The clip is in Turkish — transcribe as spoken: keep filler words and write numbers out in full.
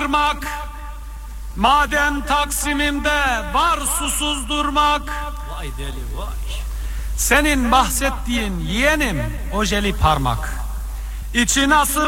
ırmak, maden Taksim'imde var susuz durmak. Vay deli vay. Senin bahsettiğin yeğenim ojeli parmak. İçi nasıl